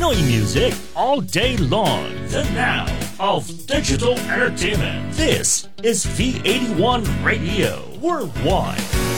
Family music all day long. The now of digital entertainment. This is V81 Radio Worldwide.